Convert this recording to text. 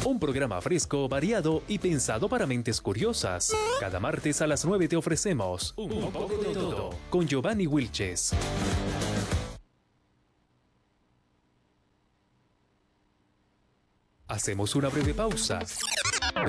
Un programa fresco, variado y pensado para mentes curiosas. Cada martes a las 9 te ofrecemos Un poco de todo con Giovanni Wilches. Hacemos una breve pausa.